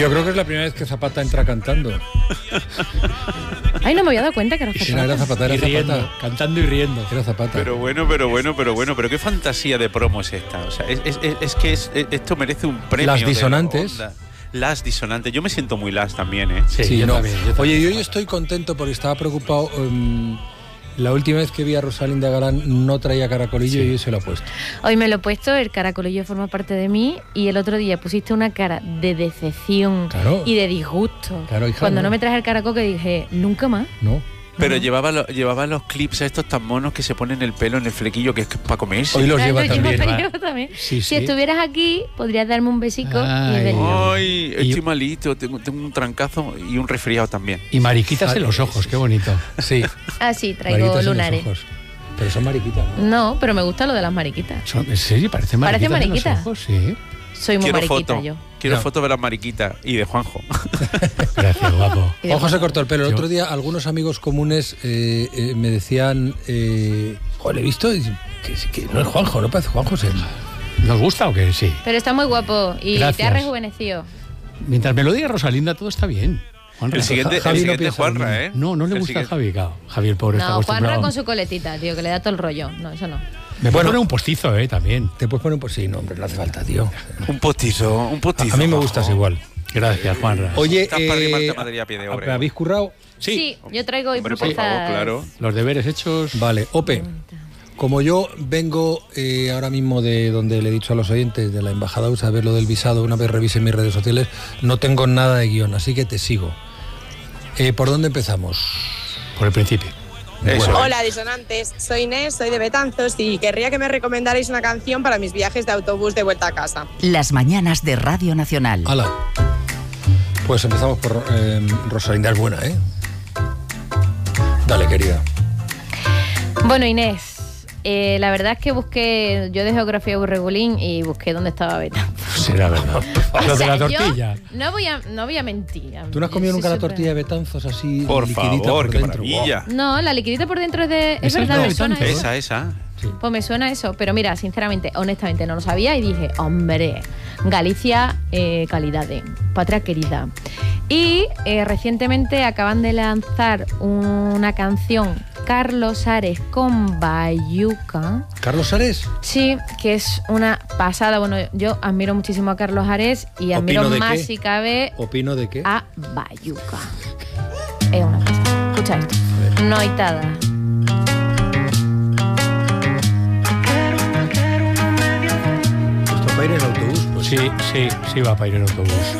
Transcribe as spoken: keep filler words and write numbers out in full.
Yo creo que es la primera vez que Zapata entra cantando. Ay, no me había dado cuenta que era Zapata. Era, era Zapata, era y riendo, Zapata. cantando y riendo. Era Zapata. Pero bueno, pero bueno, pero bueno, pero qué fantasía de promo es esta. O sea, es, es, es que es, esto merece un premio. Las disonantes. De onda. Las disonantes. Yo me siento muy las también, ¿eh? Sí, Sí, yo no. también, yo Oye, también. yo hoy estoy contento porque estaba preocupado. Um, la última vez que vi a Rosalinda Galán no traía caracolillo Sí. y hoy se lo ha puesto. Hoy me lo he puesto, el caracolillo forma parte de mí y el otro día pusiste una cara de decepción Claro. y de disgusto. Claro, hija, Cuando no. no me traje el caracol que dije, nunca más. ¿No? Pero No. llevaba, lo- llevaba los clips estos tan monos que se ponen el pelo en el flequillo, que es para comerse. Hoy los Ah, lleva lo también. llevo, ¿va? llevo también. Sí, Si sí. estuvieras aquí, podrías darme un besico Ay. y venir. Ay, Y- estoy malito, tengo, tengo un trancazo y un resfriado también. Y mariquitas en los ojos, qué bonito. Sí. Ah, sí, traigo Mariquitas en los lunares. ojos. Pero son mariquitas, ¿no? No, pero me gusta lo de las mariquitas. Son, sí, parece mariquitas. Parece en los mariquita. ojos, sí. Soy muy Quiero mariquita foto. yo. Quiero Ya. foto de las mariquitas y de Juanjo. Gracias, guapo. Y de Juanjo se Juanjo. cortó el pelo. El Yo- otro día algunos amigos comunes eh, eh, me decían, eh, joder, he visto y que, que no es Juanjo, no parece Juanjo. Es él. ¿Nos gusta o qué? Sí. Pero está muy guapo y Gracias. te ha rejuvenecido. Mientras me lo diga Rosalinda, todo está bien. Juanra. El siguiente, Javi el no siguiente piensa Juanra, lo ¿eh? No, no le El gusta siguiente- a Javi, claro. Javi, el pobre, está No, Juanra acostumbrado. con su coletita, tío, que le da todo el rollo. No, eso no. Me Bueno. puede poner un postizo, eh, también. Te puedes poner un... Pues sí, no, hombre, no hace falta, tío. Un postizo, un postizo. A mí me gustas Juanjo. igual. Gracias, Juanra. Oye, Estás para eh, arrimarte materia a pie de obra. ¿habéis currado? Sí, yo traigo hoy Hombre, por propuestas. favor, claro. Los deberes hechos. Vale, Ope. Como yo vengo eh, ahora mismo de donde le he dicho a los oyentes de la embajada U S A a ver lo del visado, una vez revisen mis redes sociales, no tengo nada de guión, así que te sigo. Eh, ¿Por dónde empezamos? Por el principio. Eso. Bueno, Hola, disonantes. Soy Inés, soy de Betanzos y querría que me recomendarais una canción para mis viajes de autobús de vuelta a casa. Las mañanas de Radio Nacional. Ala. Pues empezamos por eh, Rosalinda, es buena, ¿eh? Dale, querida. Bueno, Inés, eh, la verdad es que busqué, yo de geografía burregulín y busqué dónde estaba Beta. Será verdad. Lo O de la sea, yo tortilla. No voy a, no voy a mentir. ¿Tú no has comido Yo nunca soy la súper- tortilla de Betanzos así Por liquidita favor, por qué dentro? maravilla. No, la liquidita por dentro es de... Es Esa es verdad, la de me suena Betanzos. eso. Esa, esa. Pues me suena eso, pero mira, sinceramente, honestamente, no lo sabía y dije, hombre, Galicia, eh, calidad de patria querida. Y eh, recientemente acaban de lanzar una canción, Carlos Ares con Bayuca. ¿Carlos Ares? Sí, que es una pasada. Bueno, yo admiro muchísimo a Carlos Ares y admiro ¿Opino de más, qué? si cabe, ¿Opino de qué? a Bayuca. Es una pasada. Escucha esto. Noitada. ¿Esto para ir en autobús? Pues Sí, sí, sí va para ir en autobús.